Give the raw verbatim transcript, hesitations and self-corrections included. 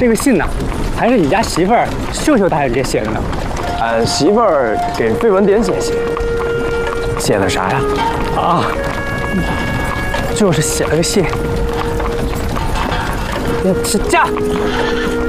这个信呢，还是你家媳妇儿秀秀大小姐写的呢。 俺媳妇儿给费文典写信，写的啥呀？ 啊，就是写了个信，是这样。